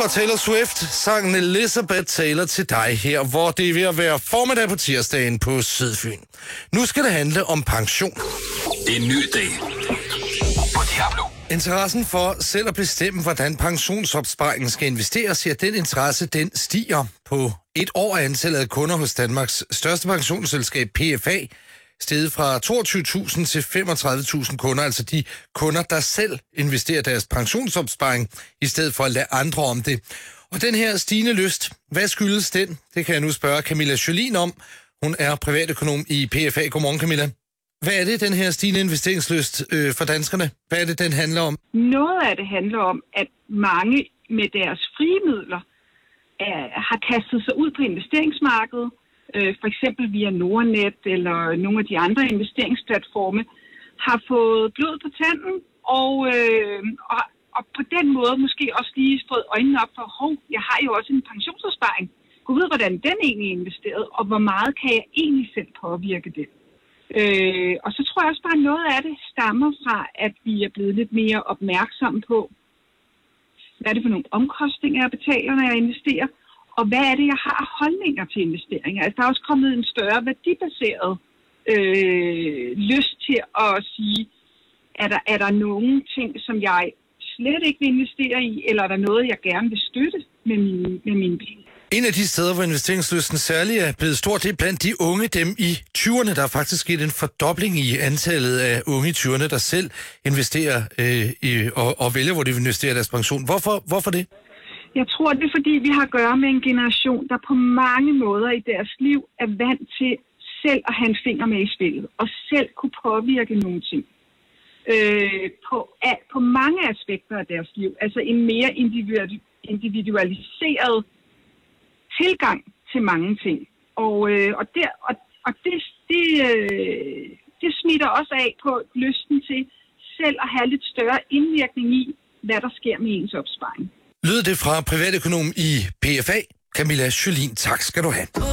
var Taylor Swift, sangen Elizabeth Taylor til dig her, hvor det er ved at være formiddag på tirsdagen på Sydfyn. Nu skal det handle om pension. En ny dag på Diablo. Interessen for selv at bestemme, hvordan pensionsopsparingen skal investeres, ja, den interesse, den stiger. På et år er antallet af kunder hos Danmarks største pensionsselskab, PFA, steget fra 22.000 til 35.000 kunder, altså de kunder, der selv investerer deres pensionsopsparing, i stedet for at lade andre om det. Og den her stigende lyst, hvad skyldes den? Det kan jeg nu spørge Camilla Sjølin om. Hun er privatøkonom i PFA. Godmorgen, Camilla. Hvad er det, den her stigende investeringslyst for danskerne? Hvad er det, den handler om? Noget af det handler om, at mange med deres frie midler har kastet sig ud på investeringsmarkedet, for eksempel via Nordnet eller nogle af de andre investeringsplatforme, har fået blod på tanden og på den måde måske også lige fået øjnene op for, jeg har jo også en pensionsopsparing. Gå ud, hvordan den egentlig er investeret, og hvor meget kan jeg egentlig selv påvirke det. Og så tror jeg også bare, at noget af det stammer fra, at vi er blevet lidt mere opmærksomme på, hvad er det for nogle omkostninger, jeg betaler, når jeg investerer, og hvad er det, jeg har holdninger til investeringer. Altså, der er også kommet en større værdibaseret lyst til at sige, er der nogle ting, som jeg slet ikke vil investere i, eller er der noget, jeg gerne vil støtte med mine penge. En af de steder, hvor investeringslysten særligt er blevet stor, det er blandt de unge, dem i 20'erne. Der er faktisk sket en fordobling i antallet af unge i 20'erne, der selv investerer og vælger, hvor de vil investere deres pension. Hvorfor det? Jeg tror, det er, fordi vi har at gøre med en generation, der på mange måder i deres liv er vant til selv at have en finger med i spillet, og selv kunne påvirke nogle ting. På mange aspekter af deres liv. Altså en mere individualiseret tilgang til mange ting. Det smitter også af på lysten til selv at have lidt større indvirkning i, hvad der sker med ens opsparing. Lød det fra privatøkonom i PFA, Camilla Sjølin. Tak skal du have.